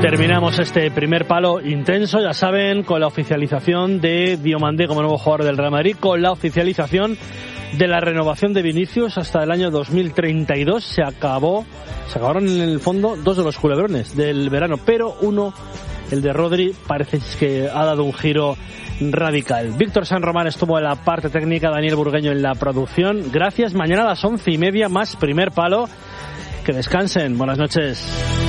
Terminamos este primer palo intenso, ya saben, con la oficialización de Diomandé como nuevo jugador del Real Madrid, con la oficialización de la renovación de Vinicius hasta el año 2032. Se acabaron en el fondo dos de los culebrones del verano, pero uno, el de Rodri, parece que ha dado un giro radical. Víctor San Román estuvo en la parte técnica, Daniel Burgueño en la producción. Gracias. Mañana a las 11:30 más primer palo. Que descansen. Buenas noches.